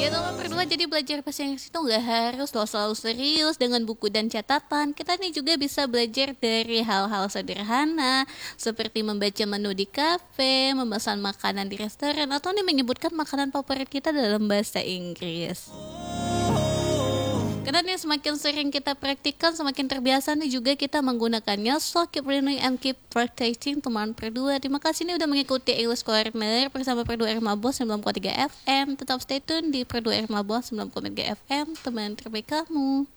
Ya nomor kedua, jadi belajar bahasa Inggris itu nggak harus lo selalu serius dengan buku dan catatan. Kita nih juga bisa belajar dari hal-hal sederhana seperti membaca menu di kafe, memesan makanan di restoran, atau nih menyebutkan makanan favorit kita dalam bahasa Inggris. Karena nih semakin sering kita praktikkan, semakin terbiasa nih juga kita menggunakannya. So keep learning and keep practicing teman Perdua. Terima kasih nih udah mengikuti English Corner bersama Perdua Mabo 90,3 FM. Tetap stay tune di Perdua Mabo 90,3 FM, teman terbaik kamu.